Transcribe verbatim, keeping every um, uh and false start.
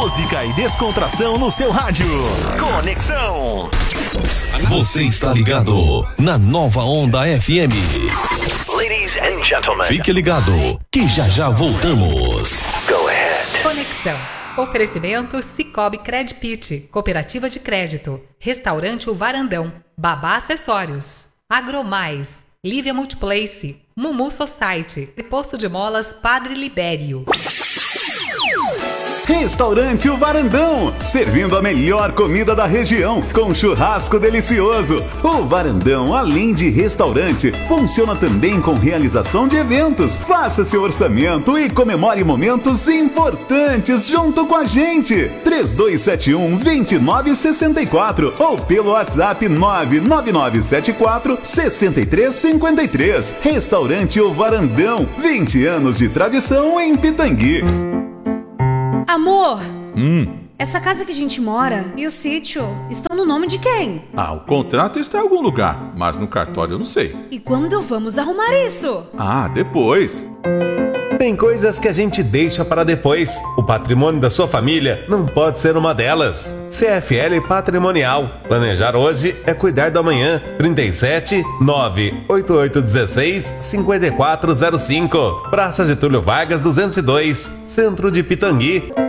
Música e descontração no seu rádio. Conexão. Você está ligado na Nova Onda F M. Ladies and gentlemen. Fique ligado que já já voltamos. Go ahead. Conexão. Oferecimento Cicobi Credpit, Cooperativa de Crédito, Restaurante O Varandão, Babá Acessórios, Agromais, Lívia Multiplace, Mumu Society e Posto de Molas Padre Libério. Restaurante O Varandão, servindo a melhor comida da região, com churrasco delicioso. O Varandão, além de restaurante, funciona também com realização de eventos. Faça seu orçamento e comemore momentos importantes junto com a gente. três dois sete um, dois nove seis quatro ou pelo WhatsApp nove nove nove sete quatro seis três cinco três. Restaurante O Varandão, vinte anos de tradição em Pitangui. Amor, Hum. essa casa que a gente mora e o sítio estão no nome de quem? Ah, o contrato está em algum lugar, mas no cartório eu não sei. E quando vamos arrumar isso? Ah, depois. Tem coisas que a gente deixa para depois. O patrimônio da sua família não pode ser uma delas. C F L Patrimonial. Planejar hoje é cuidar do amanhã. trinta e sete, nove oito oito um seis, cinco quatro zero cinco. Praça Getúlio Vargas duzentos e dois, Centro de Pitangui.